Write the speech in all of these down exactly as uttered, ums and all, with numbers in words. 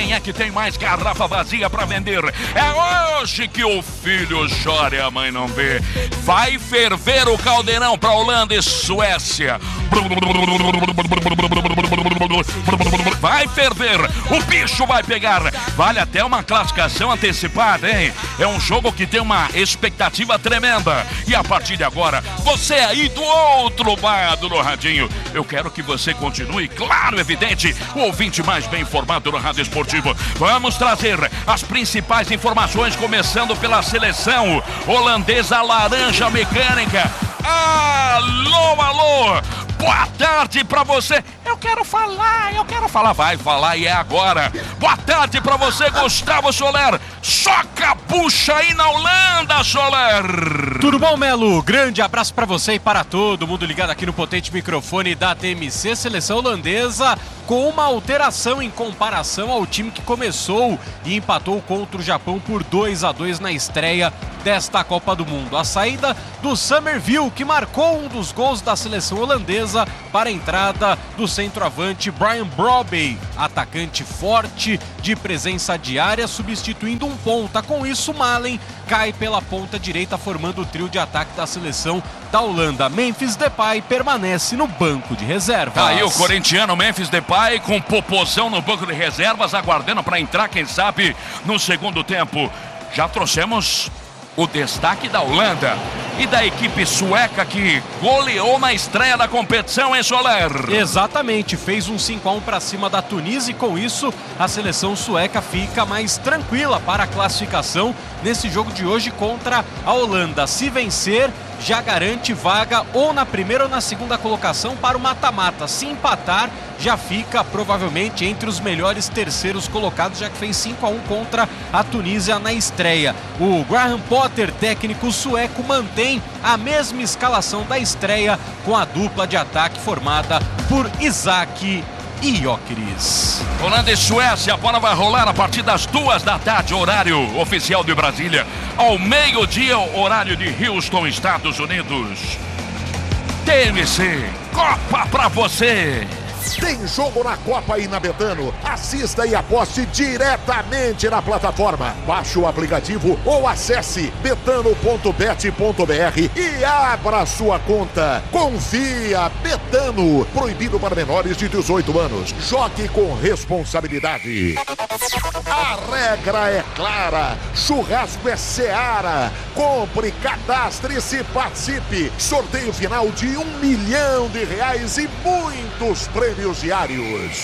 Quem é que tem mais garrafa vazia pra vender? É hoje que o filho chora e a mãe não vê. Vai ferver o caldeirão pra Holanda e Suécia. Vai ferver, o bicho vai pegar. Vale até uma classificação antecipada, hein? É um jogo que tem uma expectativa tremenda. E a partir de agora, você aí do outro lado no radinho, eu quero que você continue, claro, evidente, o ouvinte mais bem informado no Rádio Esportivo. Vamos trazer as principais informações, começando pela seleção holandesa laranja mecânica. Alô, alô! Boa tarde pra você. Eu quero falar, eu quero falar. Vai falar e é agora. Boa tarde pra você, Gustavo Soler. Soca, puxa aí na Holanda, Soler. Tudo bom, Melo? Grande abraço pra você e para todo mundo ligado aqui no potente microfone da T M C. Seleção holandesa com uma alteração em comparação ao time que começou e empatou contra o Japão por dois a dois na estreia desta Copa do Mundo. A saída do Somerville, que marcou um dos gols da seleção holandesa, para a entrada do centroavante Brian Brobby, atacante forte de presença diária, substituindo um ponta. Com isso, Malen cai pela ponta direita, formando o trio de ataque da seleção da Holanda. Memphis Depay permanece no banco de reservas. Tá aí o corintiano Memphis Depay com popozão no banco de reservas, aguardando para entrar, quem sabe, no segundo tempo. Já trouxemos o destaque da Holanda e da equipe sueca que goleou na estreia da competição, hein, Soler? Exatamente, fez um cinco a um para cima da Tunísia e com isso a seleção sueca fica mais tranquila para a classificação nesse jogo de hoje contra a Holanda. Se vencer, já garante vaga ou na primeira ou na segunda colocação para o mata-mata. Se empatar, já fica provavelmente entre os melhores terceiros colocados, já que fez cinco a um contra a Tunísia na estreia. O Graham Potter, técnico sueco, mantém a mesma escalação da estreia com a dupla de ataque formada por Isaac e Gyökeres. Holanda e Suécia, a bola vai rolar a partir das duas da tarde, horário oficial de Brasília, ao meio-dia, horário de Houston, Estados Unidos. T M C, Copa pra você! Tem jogo na Copa aí na Betano. Assista e aposte diretamente na plataforma. Baixe o aplicativo ou acesse betano ponto bet ponto br e abra sua conta. Confia, Betano. Proibido para menores de dezoito anos. Jogue com responsabilidade. A regra é clara. Churrasco é Seara. Compre, cadastre-se, participe. Sorteio final de um milhão de reais e muitos prêmios diários.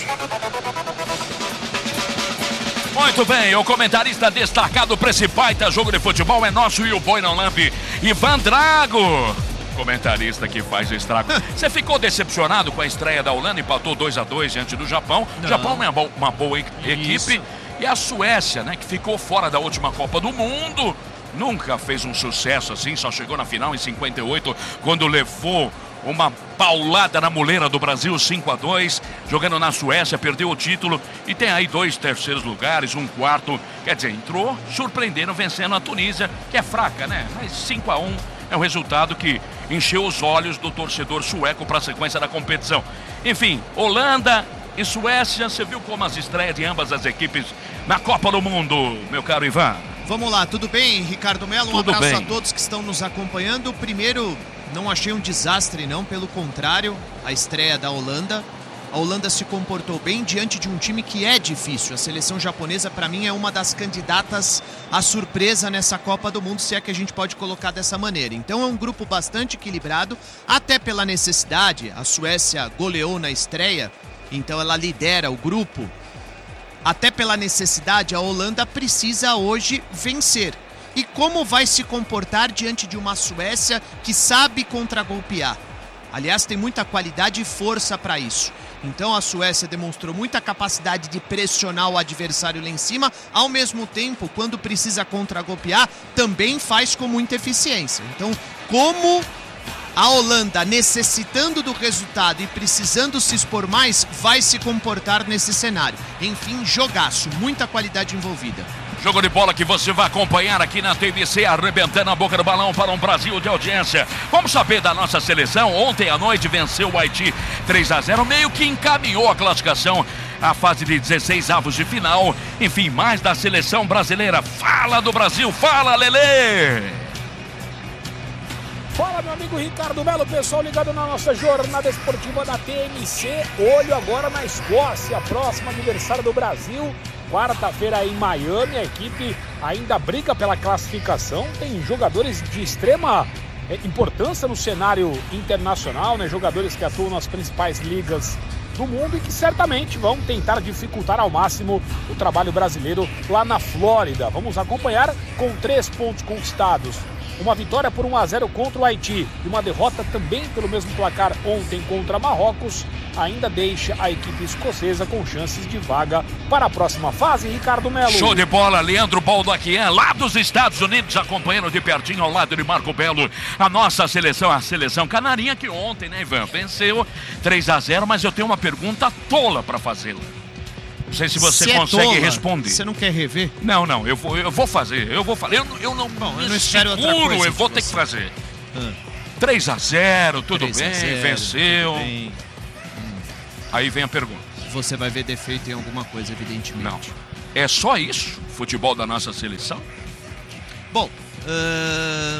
Muito bem, o comentarista destacado para esse baita jogo de futebol é nosso e o boi não lambe, Ivan Drago. Comentarista que faz o estrago. Você ficou decepcionado com a estreia da Holanda? Empatou dois a dois diante do Japão. O Japão é uma boa equipe. Isso. E a Suécia, né, que ficou fora da última Copa do Mundo, nunca fez um sucesso assim, só chegou na final em cinquenta e oito, quando levou uma paulada na muleira do Brasil, cinco a dois, jogando na Suécia, perdeu o título e tem aí dois terceiros lugares, um quarto, quer dizer, entrou surpreendendo, vencendo a Tunísia, que é fraca, né? Mas cinco a um é o resultado que encheu os olhos do torcedor sueco para a sequência da competição. Enfim, Holanda e Suécia, você viu como as estreias de ambas as equipes na Copa do Mundo, meu caro Ivan? Vamos lá, tudo bem, Ricardo Melo? Um tudo abraço bem. A todos que estão nos acompanhando. Primeiro, não achei um desastre, não, pelo contrário, a estreia da Holanda. A Holanda se comportou bem diante de um time que é difícil. A seleção japonesa, para mim, é uma das candidatas à surpresa nessa Copa do Mundo, se é que a gente pode colocar dessa maneira. Então é um grupo bastante equilibrado, até pela necessidade. A Suécia goleou na estreia, então ela lidera o grupo. Até pela necessidade, a Holanda precisa hoje vencer. E como vai se comportar diante de uma Suécia que sabe contragolpear? Aliás, tem muita qualidade e força para isso. Então a Suécia demonstrou muita capacidade de pressionar o adversário lá em cima, ao mesmo tempo, quando precisa contragolpear, também faz com muita eficiência. Então, como a Holanda, necessitando do resultado e precisando se expor mais, vai se comportar nesse cenário? Enfim, jogaço, muita qualidade envolvida. Jogo de bola que você vai acompanhar aqui na T V C, arrebentando a boca do balão para um Brasil de audiência. Vamos saber da nossa seleção. Ontem à noite venceu o Haiti três a zero, meio que encaminhou a classificação a fase de dezesseis avos de final. Enfim, mais da seleção brasileira. Fala do Brasil, fala, Lelê! Fala, meu amigo Ricardo Melo, pessoal ligado na nossa jornada esportiva da T M C. Olho agora na Escócia, próximo aniversário do Brasil. Quarta-feira em Miami, a equipe ainda briga pela classificação. Tem jogadores de extrema importância no cenário internacional, né? Jogadores que atuam nas principais ligas do mundo e que certamente vão tentar dificultar ao máximo o trabalho brasileiro lá na Flórida. Vamos acompanhar com três pontos conquistados. Uma vitória por um a zero contra o Haiti e uma derrota também pelo mesmo placar ontem contra Marrocos ainda deixa a equipe escocesa com chances de vaga para a próxima fase, Ricardo Melo. Show de bola, Leandro Baldaquian, lá dos Estados Unidos, acompanhando de pertinho ao lado de Marco Belo a nossa seleção, a seleção canarinha que ontem, né, Ivan, venceu três a zero, mas eu tenho uma pergunta tola para fazê-la. Não sei se você se consegue é tola, responder. Você não quer rever? Não, não, eu vou, eu vou fazer, eu vou fazer. Eu, eu não, Bom, eu não espero outra coisa. Eu vou ter que fazer. Ah. três a zero, tudo bem, zero, venceu. Tudo bem. Hum. Aí vem a pergunta. Você vai ver defeito em alguma coisa, evidentemente. Não. É só isso, futebol da nossa seleção? Bom, uh...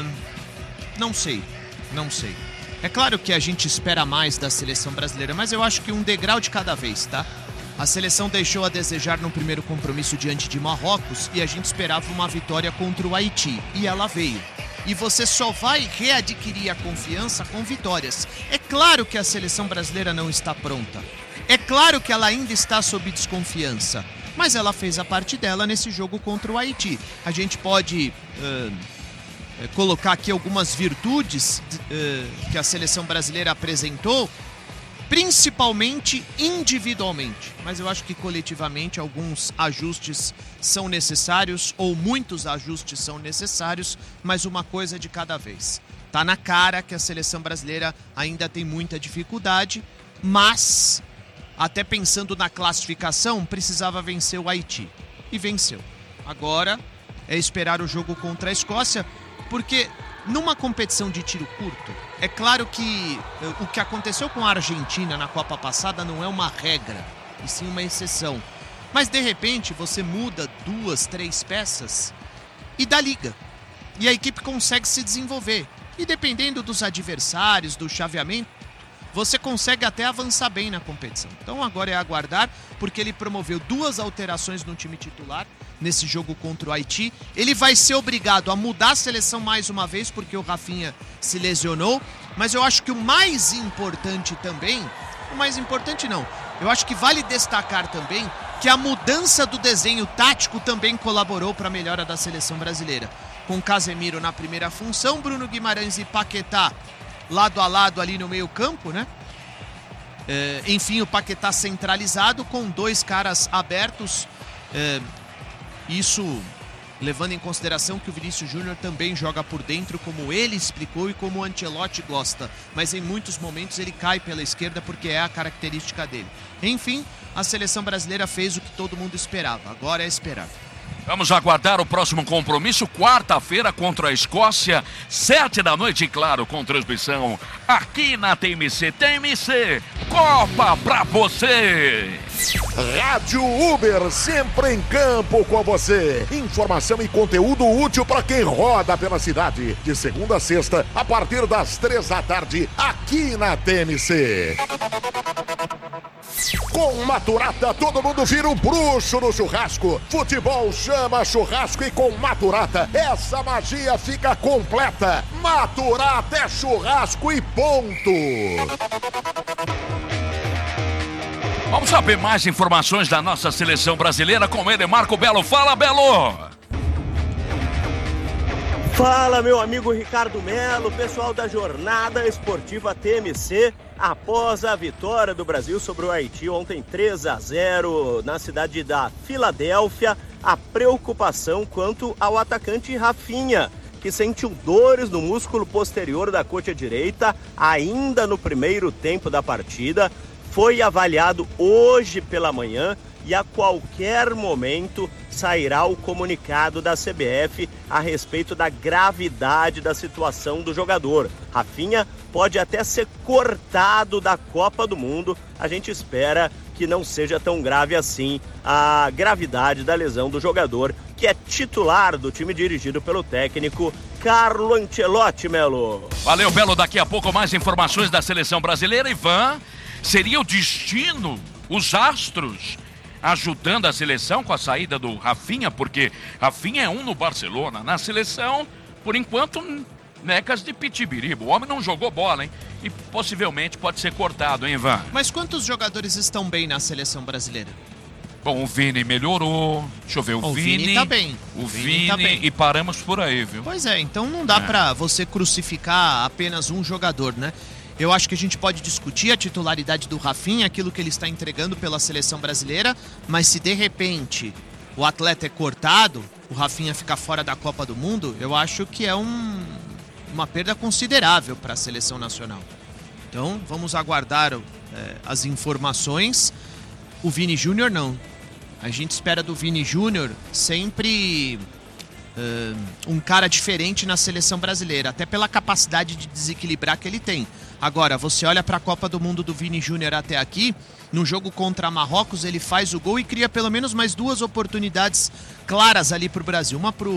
não sei, não sei. É claro que a gente espera mais da seleção brasileira, mas eu acho que um degrau de cada vez, tá? A seleção deixou a desejar no primeiro compromisso diante de Marrocos e a gente esperava uma vitória contra o Haiti. E ela veio. E você só vai readquirir a confiança com vitórias. É claro que a seleção brasileira não está pronta. É claro que ela ainda está sob desconfiança. Mas ela fez a parte dela nesse jogo contra o Haiti. A gente pode uh, colocar aqui algumas virtudes uh, que a seleção brasileira apresentou, principalmente individualmente, mas eu acho que coletivamente alguns ajustes são necessários, ou muitos ajustes são necessários, mas uma coisa de cada vez. Tá na cara que a seleção brasileira ainda tem muita dificuldade, mas, até pensando na classificação, precisava vencer o Haiti. E venceu. Agora é esperar o jogo contra a Escócia, porque numa competição de tiro curto, é claro que o que aconteceu com a Argentina na Copa passada não é uma regra, e sim uma exceção. Mas de repente você muda duas, três peças e dá liga. E a equipe consegue se desenvolver. E dependendo dos adversários, do chaveamento, você consegue até avançar bem na competição. Então agora é aguardar, porque ele promoveu duas alterações no time titular nesse jogo contra o Haiti. Ele vai ser obrigado a mudar a seleção mais uma vez, porque o Rafinha se lesionou. Mas eu acho que o mais importante também, o mais importante não, eu acho que vale destacar também que a mudança do desenho tático também colaborou para a melhora da seleção brasileira. Com Casemiro na primeira função, Bruno Guimarães e Paquetá lado a lado ali no meio campo, né? É, enfim, o Paquetá centralizado com dois caras abertos. É, isso levando em consideração que o Vinícius Júnior também joga por dentro, como ele explicou e como o Ancelotti gosta. Mas em muitos momentos ele cai pela esquerda porque é a característica dele. Enfim, a seleção brasileira fez o que todo mundo esperava. Agora é esperar. Vamos aguardar o próximo compromisso, quarta-feira contra a Escócia, sete da noite, claro, com transmissão aqui na T M C. T M C, Copa pra você! Rádio Uber, sempre em campo com você. Informação e conteúdo útil para quem roda pela cidade. De segunda a sexta, a partir das três da tarde, aqui na T M C. Com Maturata, todo mundo vira um bruxo no churrasco. Futebol chama churrasco e com Maturata, essa magia fica completa. Maturata é churrasco e ponto. Vamos saber mais informações da nossa seleção brasileira com ele, Marco Belo. Fala, Belo! Fala, meu amigo Ricardo Melo, pessoal da Jornada Esportiva T M C. Após a vitória do Brasil sobre o Haiti ontem três a zero na cidade da Filadélfia, a preocupação quanto ao atacante Rafinha, que sentiu dores no músculo posterior da coxa direita ainda no primeiro tempo da partida. Foi avaliado hoje pela manhã e a qualquer momento sairá o comunicado da C B F a respeito da gravidade da situação do jogador. Rafinha pode até ser cortado da Copa do Mundo. A gente espera que não seja tão grave assim a gravidade da lesão do jogador, que é titular do time dirigido pelo técnico Carlo Ancelotti, Melo. Valeu, Belo. Daqui a pouco mais informações da seleção brasileira. Ivan, seria o destino, os astros ajudando a seleção com a saída do Rafinha, porque Rafinha é um no Barcelona. Na seleção, por enquanto, necas de pitibiribo. O homem não jogou bola, hein? E possivelmente pode ser cortado, hein, Ivan? Mas quantos jogadores estão bem na seleção brasileira? Bom, o Vini melhorou. Deixa eu ver, o, o Vini, Vini tá bem. O, o Vini, Vini tá bem. E paramos por aí, viu? Pois é, então não dá é. pra você crucificar apenas um jogador, né? Eu acho que a gente pode discutir a titularidade do Rafinha, aquilo que ele está entregando pela seleção brasileira, mas se de repente o atleta é cortado, o Rafinha fica fora da Copa do Mundo, eu acho que é um, uma perda considerável para a seleção nacional. Então vamos aguardar é, as informações. O Vini Júnior não. A gente espera do Vini Júnior sempre uh, um cara diferente na seleção brasileira, até pela capacidade de desequilibrar que ele tem. Agora, você olha para a Copa do Mundo do Vini Júnior até aqui, no jogo contra Marrocos ele faz o gol e cria pelo menos mais duas oportunidades claras ali para o Brasil. Uma para